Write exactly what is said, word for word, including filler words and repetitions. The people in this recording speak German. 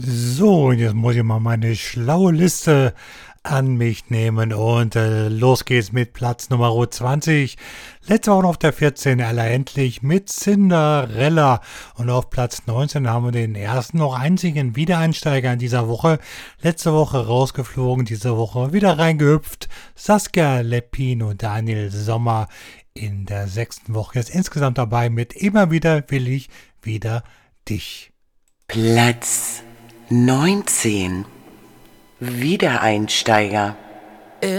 So, und jetzt muss ich mal meine schlaue Liste an mich nehmen und äh, los geht's mit Platz Nummer zwanzig. Letzte Woche auf der vierzehn, Ella endlich mit Cinderella. Und auf Platz neunzehn haben wir den ersten, noch einzigen Wiedereinsteiger in dieser Woche. Letzte Woche rausgeflogen, diese Woche wieder reingehüpft. Saskia Lepin und Daniel Sommer in der sechsten Woche jetzt insgesamt dabei mit Immer wieder will ich wieder dich. Platz neunzehn. Wiedereinsteiger.